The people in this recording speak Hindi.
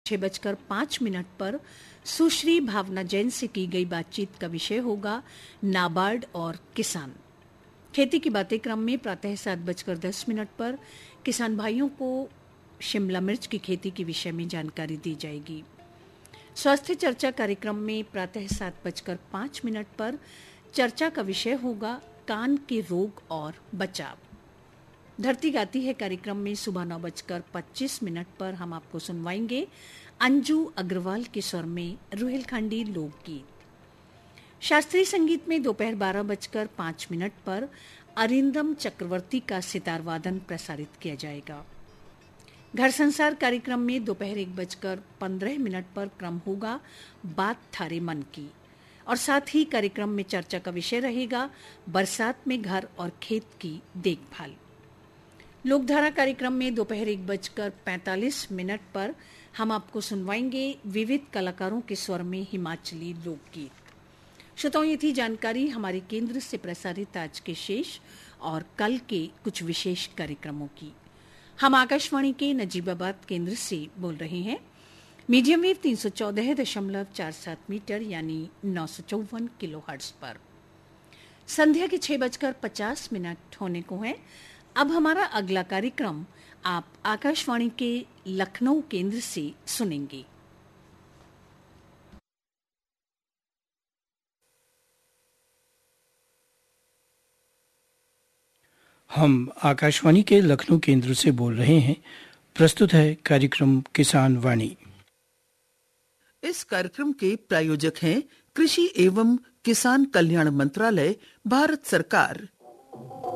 6:05 पर सुश्री भावना जैन से की गई बातचीत का विषय होगा नाबार्ड और किसान। खेती की बातें क्रम में प्रातः 7:10 पर किसान भाइयों को शिमला मिर्च की खेती के विषय में जानकारी दी जाएगी। स्वास्थ्य चर्चा कार्यक्रम में प्रातः 7:05 पर चर्चा का विषय होगा कान के रोग और बचाव। धरती गाती है कार्यक्रम में सुबह 9:25 पर हम आपको सुनवाएंगे अंजू अग्रवाल के स्वर में रुहेलखंडी लोकगीत। शास्त्रीय संगीत में दोपहर 12:05 पर अरिंदम चक्रवर्ती का सितार वादन प्रसारित किया जाएगा। घर संसार कार्यक्रम में दोपहर 1:15 पर क्रम होगा बात थारे मन की, और साथ ही कार्यक्रम में चर्चा का विषय रहेगा बरसात में घर और खेत की देखभाल। लोकधारा कार्यक्रम में दोपहर 1:45 पर हम आपको सुनवाएंगे विविध कलाकारों के स्वर में हिमाचली लोकगीत। श्रोताओं, ये थी जानकारी हमारे केंद्र से प्रसारित आज के शेष और कल के कुछ विशेष कार्यक्रमों की। हम आकाशवाणी के नजीबाबाद केंद्र से बोल रहे हैं। मीडियम वेव 314.47 मीटर यानी 954 किलोहर्ट्ज पर। संध्या के 6:50 होने को है। अब हमारा अगला कार्यक्रम आप आकाशवाणी के लखनऊ केंद्र से सुनेंगे। हम आकाशवाणी के लखनऊ केंद्र से बोल रहे हैं। प्रस्तुत है कार्यक्रम किसान वाणी। इस कार्यक्रम के प्रायोजक हैं कृषि एवं किसान कल्याण मंत्रालय, भारत सरकार।